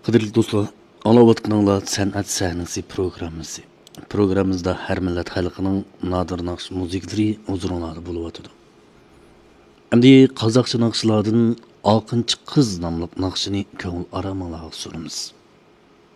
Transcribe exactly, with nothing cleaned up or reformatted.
Qadrli do'stlar, Alavatqanlar san'at sahnasi programmasi. Programmamizda har millat xalqining nodir naqsh musiqalari huzurlarda bo'lyotidi. Endi qozoqcha naqshlardan Oqinchi qiz nomli naqshini ko'ngil aramalaga sunamiz.